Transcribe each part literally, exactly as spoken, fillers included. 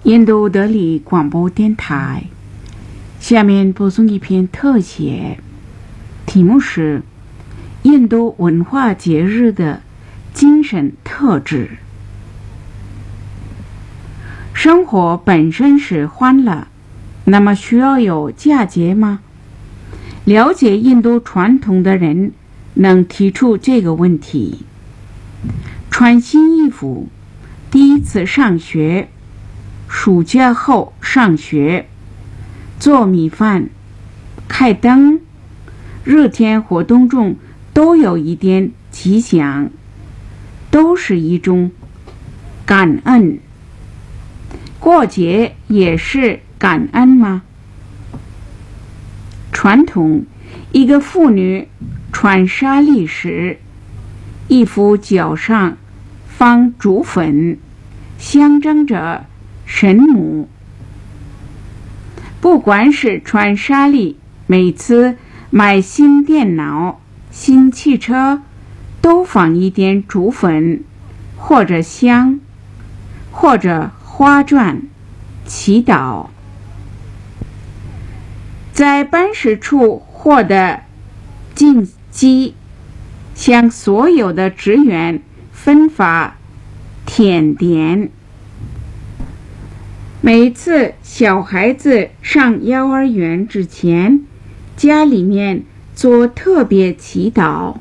印度德里广播电台，下面播送一篇特写，题目是印度文化节日的精神特质。生活本身是欢乐，那么需要有佳节吗？了解印度传统的人能提出这个问题。穿新衣服，第一次上学，暑假后上学，做米饭，开灯，日天活动中都有一点吉祥，都是一种感恩。过节也是感恩吗？传统，一个妇女穿纱丽时，衣服脚上放竹粉，象征着神母。不管是穿纱丽，每次买新电脑、新汽车，都放一点竹粉，或者香，或者花篆，祈祷。在办事处获得晋级，向所有的职员分发甜点。每次小孩子上幼儿园之前，家里面做特别祈祷。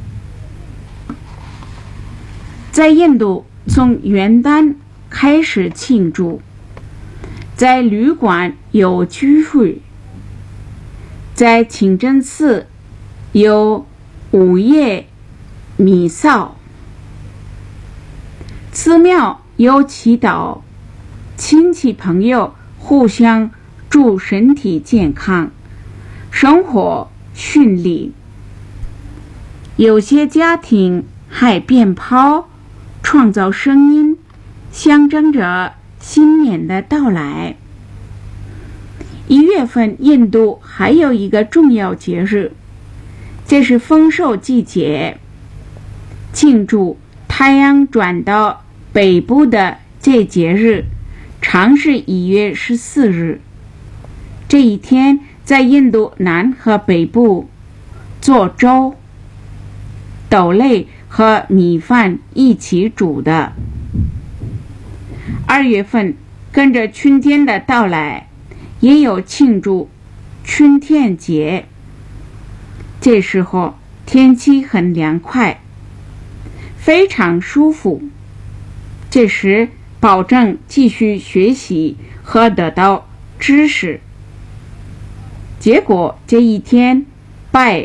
在印度，从元旦开始庆祝，在旅馆有聚会，在清真寺有午夜弥撒，寺庙有祈祷，亲戚朋友互相祝身体健康，生活顺利。有些家庭还鞭炮，创造声音，象征着新年的到来。一月份，印度还有一个重要节日，这是丰收季节。庆祝太阳转到北部的这节日，常是一月十四日。这一天，在印度南和北部做粥，豆类和米饭一起煮的。二月份，跟着春天的到来，也有庆祝春天节。这时候天气很凉快，非常舒服。这时保证继续学习和得到知识。结果这一天拜